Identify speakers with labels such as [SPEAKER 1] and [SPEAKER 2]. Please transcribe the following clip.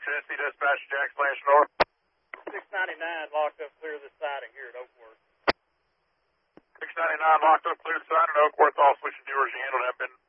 [SPEAKER 1] Tennessee Dispatch, Jack/North.
[SPEAKER 2] 699 locked up clear this siding here at Oakworth.
[SPEAKER 1] 699 locked up clear side at Oakworth. All switching viewers, you handled have been